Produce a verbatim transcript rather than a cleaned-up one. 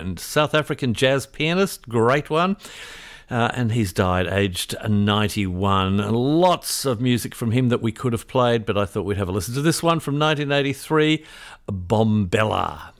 band. South African jazz pianist, great one. Uh, and he's died aged ninety-one. Lots of music from him that we could have played, but I thought we'd have a listen to this one from nineteen eighty-three, Bombella.